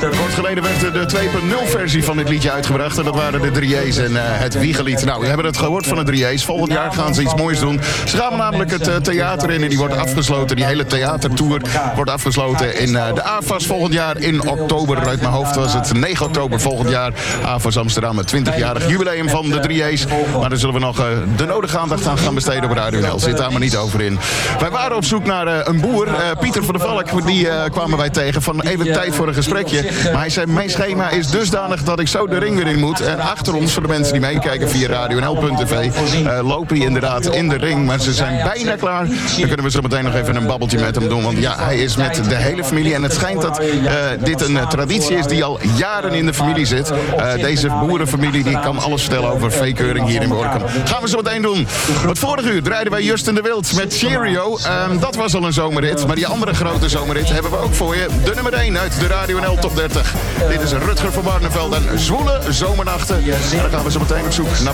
Kort geleden werd de 2.0 versie van dit liedje uitgebracht. En dat waren de 3A's en het Wiegelied. Nou, we hebben het gehoord van de 3A's. Volgend jaar gaan ze iets moois doen. Ze gaan namelijk het theater in en die wordt afgesloten. Die hele theatertour wordt afgesloten in de AFAS volgend jaar in oktober. Uit mijn hoofd was het 9 oktober volgend jaar. AFAS Amsterdam, het 20-jarig jubileum van de 3A's. Maar daar zullen we nog de nodige aandacht aan gaan besteden op Radio NL. Zit daar maar niet over in. Wij waren op zoek naar een boer. Pieter van der Valk, die kwamen wij tegen van even tijd voor een gesprekje. Maar hij zei, mijn schema is dusdanig dat ik zo de ring weer in moet. En achter ons, voor de mensen die meekijken via radionl.tv, lopen die inderdaad in de ring. Maar ze zijn bijna klaar. Dan kunnen we zo meteen nog even een babbeltje met hem doen. Want ja, hij is met de hele familie. En het schijnt dat dit een traditie is die al jaren in de familie zit. Deze boerenfamilie die kan alles vertellen over veekeuring hier in Borkum. Gaan we zo meteen doen. Het vorige uur draaiden wij Justin de Wild met Cheerio. Dat was al een zomerhit. Maar die andere grote zomerhit hebben we ook voor je. De nummer 1 uit de Radio NL Top 30. Dit is Rutger van Barneveld en Zwoele Zomernachten. En dan gaan we zo meteen op zoek naar